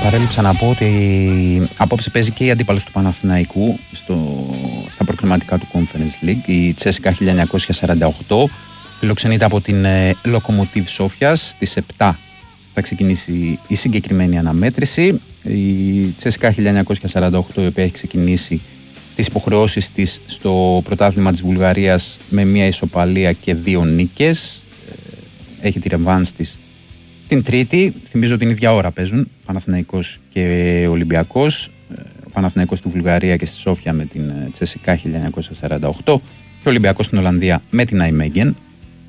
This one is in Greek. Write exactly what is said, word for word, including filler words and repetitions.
παρέλειψα να πω ότι απόψε παίζει και η αντίπαλος του Παναθηναϊκού στο, στα προκριματικά του Conference League, η Τσέσικα χίλια εννιακόσια σαράντα οκτώ. Φιλοξενείται από την Λοκομοτίβ Σόφιας. Στις επτά θα ξεκινήσει η συγκεκριμένη αναμέτρηση. Η Τσέσικα χίλια εννιακόσια σαράντα οκτώ, η οποία έχει ξεκινήσει τις υποχρεώσεις της στο πρωτάθλημα της Βουλγαρίας με μία ισοπαλία και δύο νίκες. Έχει τη ρεβάνς της την Τρίτη. Θυμίζω την ίδια ώρα παίζουν Παναθηναϊκός και Ολυμπιακός. Ο Παναθηναϊκός στη Βουλγαρία και στη Σόφια με την Τσέσικα χίλια εννιακόσια σαράντα οκτώ και ο Ολυμπιακός στην Ολλανδία με την Αϊμέγεν.